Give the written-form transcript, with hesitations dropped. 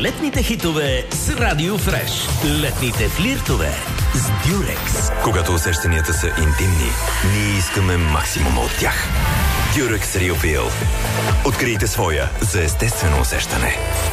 летните хитове с Радио Фреш. Летните флиртове с Дюрекс. Когато усещанията са интимни, ние искаме максимума от тях. Дюрекс Real Feel. Открийте своя за естествено усещане.